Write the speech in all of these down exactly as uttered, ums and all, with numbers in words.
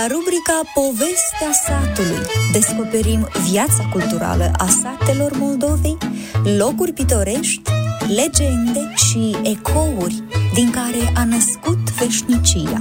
rubrica Povestea satului descoperim viața culturală a satelor Moldovei, locuri pitorești, legende și ecouri din care a născut veșnicia.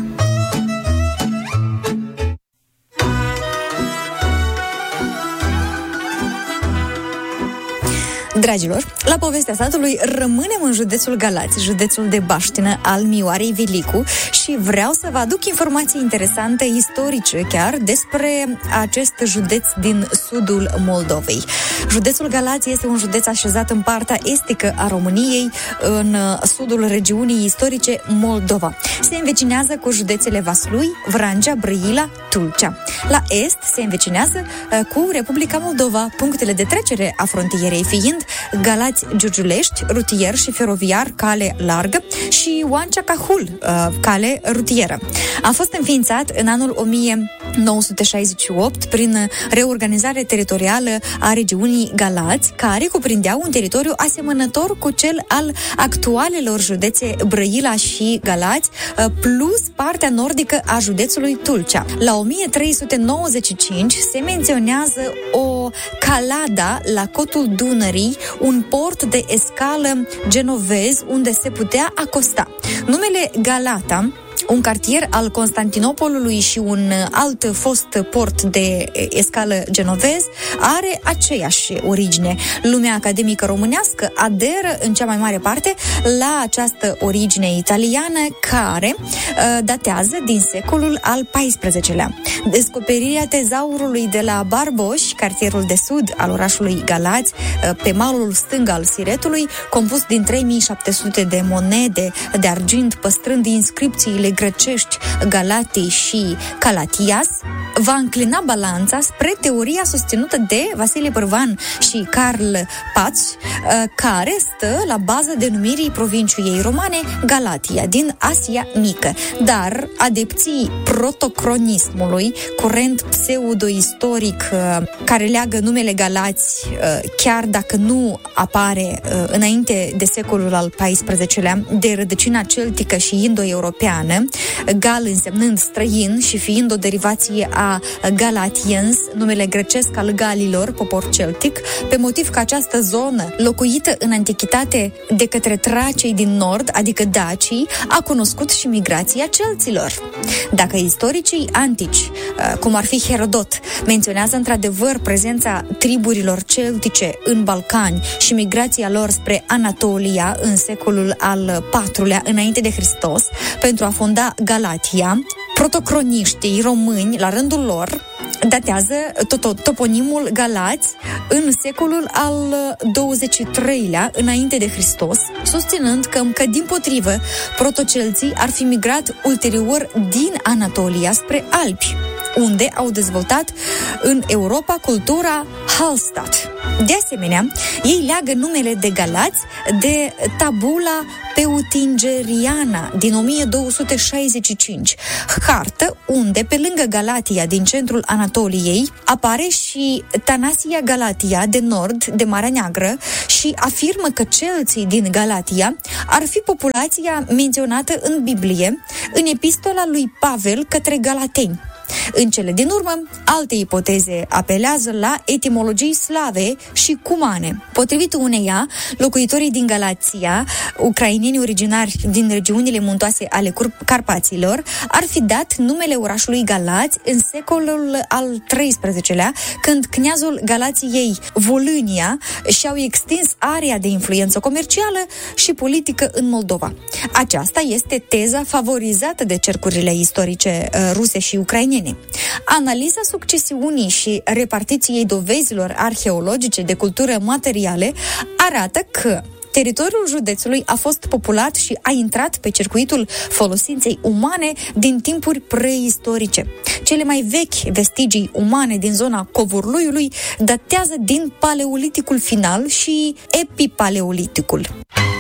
Dragilor, la Povestea satului rămânem în județul Galați, județul de baștină al Mioarei Vilicu, și vreau să vă aduc informații interesante, istorice chiar, despre acest județ din sudul Moldovei. Județul Galați este un județ așezat în partea estică a României, în sudul regiunii istorice Moldova. Se învecinează cu județele Vaslui, Vrancea, Brăila, Tulcea. La est se învecinează cu Republica Moldova, punctele de trecere a frontierei fiind Galați Giurgiulești, rutier și feroviar, cale largă, și Oancea Cahul, cale rutieră. A fost înființat în anul o mie nouă sute șaizeci și opt prin reorganizare teritorială a regiunii Galați, care cuprindea un teritoriu asemănător cu cel al actualelor județe Brăila și Galați, plus partea nordică a județului Tulcea. La o mie trei sute nouăzeci și cinci se menționează o calada la cotul Dunării, un port de escală genovez unde se putea acosta. Numele Galata, un cartier al Constantinopolului și un alt fost port de escală genovez, are aceeași origine. Lumea academică românească aderă în cea mai mare parte la această origine italiană, care uh, datează din secolul al paisprezecelea. Descoperirea tezaurului de la Barboș, cartierul de sud al orașului Galați, uh, pe malul stâng al Siretului, compus din trei mii șapte sute de monede de argint, păstrând inscripțiile grecești Galatii și Calatias, va înclina balanța spre teoria susținută de Vasile Bărvan și Carl Paț, care stă la baza denumirii provinciei romane Galatia, din Asia Mică. Dar adepții protocronismului, curent pseudo-istoric care leagă numele Galați, chiar dacă nu apare înainte de secolul al paisprezecelea, de rădăcina celtică și indo-europeană, Gal însemnând străin și fiind o derivație a Galatiens, numele grecesc al galilor, popor celtic, pe motiv că această zonă, locuită în antichitate de către tracii din nord, adică dacii, a cunoscut și migrația celților. Dacă istoricii antici, cum ar fi Herodot, menționează într-adevăr prezența triburilor celtice în Balcani și migrația lor spre Anatolia în secolul al patrulea înainte de Hristos, pentru a fonda Galatia, protocroniștii români, la rândul lor, datează toponimul Galați în secolul al douăzeci și treilea înainte de Hristos, susținând că, că dimpotrivă, protocelții ar fi migrat ulterior din Anatolia spre Alpi, unde au dezvoltat în Europa cultura Hallstatt. De asemenea, ei leagă numele de Galați de tabula peutingeriana din o mie două sute șaizeci și cinci, hartă unde, pe lângă Galatia din centrul Anatoliei, apare și Tanasia Galatia de nord de Marea Neagră și afirmă că celții din Galatia ar fi populația menționată în Biblie, în epistola lui Pavel către galateni. În cele din urmă, alte ipoteze apelează la etimologii slave și cumane. Potrivit uneia, locuitorii din Galația, ucraineni originari din regiunile muntoase ale Carpaților, ar fi dat numele orașului Galați în secolul al treisprezecelea, când kniazul Galației, Volânia, și-au extins area de influență comercială și politică în Moldova. Aceasta este teza favorizată de cercurile istorice ruse și ucrainene. Analiza succesiunii și repartiției dovezilor arheologice de cultură materiale arată că teritoriul județului a fost populat și a intrat pe circuitul folosinței umane din timpuri preistorice. Cele mai vechi vestigii umane din zona Covurluiului datează din Paleoliticul final și Epipaleoliticul.